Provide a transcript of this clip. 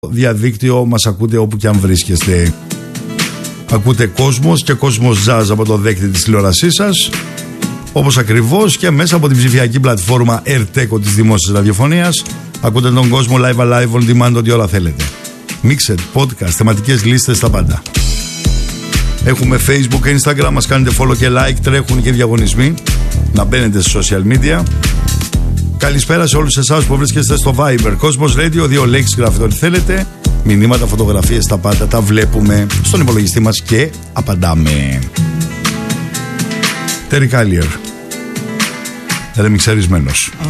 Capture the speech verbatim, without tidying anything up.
διαδίκτυο μας ακούτε όπου και αν βρίσκεστε. Ακούτε Κόσμος και Κόσμος Jazz από το δέκτη της τηλεόρασής σας, όπως ακριβώς και μέσα από την ψηφιακή πλατφόρμα Ερτέκο της δημόσιας ραδιοφωνίας. Ακούτε τον κόσμο live alive on demand, ό,τι όλα θέλετε. Mixed, podcast, θεματικές λίστες, τα πάντα. Έχουμε Facebook και Instagram, μας κάνετε follow και like, τρέχουν και διαγωνισμοί. Να μπαίνετε στα social media. Καλησπέρα σε όλους εσάς που βρίσκεστε στο Viber. Κόσμος Radio, δύο λέξεις, γράφετε ό,τι θέλετε. Μηνύματα, φωτογραφίες, τα πάντα τα βλέπουμε στον υπολογιστή μας και απαντάμε. Terry Callier, ρεμιξαρισμένος.